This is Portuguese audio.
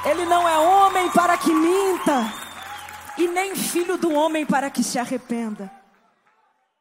Ele não é homem para que minta, e nem filho do homem para que se arrependa.